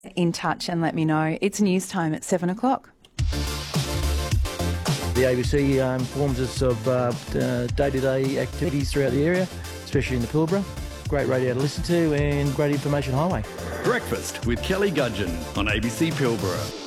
in touch and let me know. It's news time at 7 o'clock. The ABC informs us of day-to-day activities throughout the area, especially in the Pilbara. Great radio to listen to and great information highway. Breakfast with Kelly Gudgeon on ABC Pilbara.